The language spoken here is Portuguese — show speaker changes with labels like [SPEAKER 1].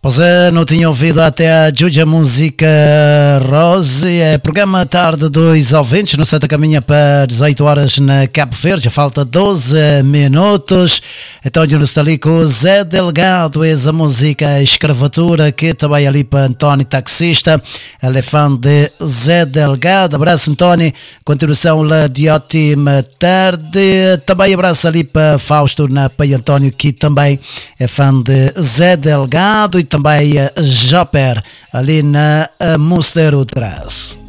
[SPEAKER 1] Pois é, não tinha ouvido até a Juja Música Rose, é programa Tarde dos Ouvintes, no Santa Caminha para 18 horas na Cabo Verde, já falta 12 minutos, então eu está ali com o Zé Delgado, essa música Escravatura, que também ali para António Taxista, ele é fã de Zé Delgado, abraço António, continuação lá de ótima tarde, também abraço ali para Fausto na Pai António, que também é fã de Zé Delgado, e também Jopper ali na Monsteiro Trás.